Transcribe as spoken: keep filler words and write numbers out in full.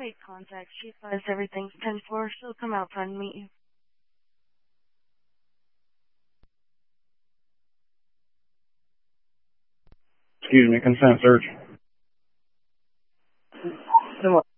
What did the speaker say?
made contact. She advised everything's ten four. She'll come outside and meet you. Excuse me, consent search. The what?